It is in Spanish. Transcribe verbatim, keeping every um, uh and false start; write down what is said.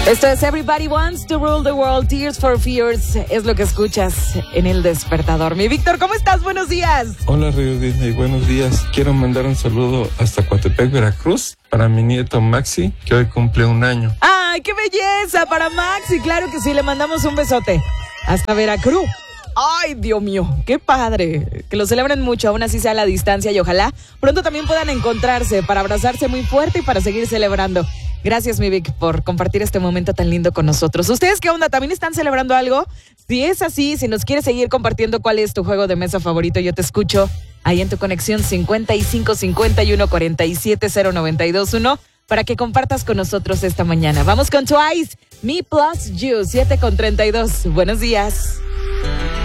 Esto es Everybody Wants to Rule the World, Tears for Fears, es lo que escuchas en El Despertador. Mi Víctor, ¿cómo estás? Buenos días. Hola, Radio Disney, buenos días. Quiero mandar un saludo hasta Coatepec, Veracruz, para mi nieto Maxi, que hoy cumple un año. ¡Ay, qué belleza! Para Maxi, claro que sí, le mandamos un besote. Hasta Veracruz. ¡Ay, Dios mío! ¡Qué padre! Que lo celebren mucho, aún así sea a la distancia, y ojalá pronto también puedan encontrarse para abrazarse muy fuerte y para seguir celebrando. Gracias, mi Vic, por compartir este momento tan lindo con nosotros. ¿Ustedes qué onda? ¿También están celebrando algo? Si es así, si nos quieres seguir compartiendo cuál es tu juego de mesa favorito, yo te escucho ahí en tu conexión cincuenta y cinco cincuenta y uno cuarenta y siete cero noventa y dos uno para que compartas con nosotros esta mañana. Vamos con Twice, Me Plus You, siete con treinta y dos. Buenos días.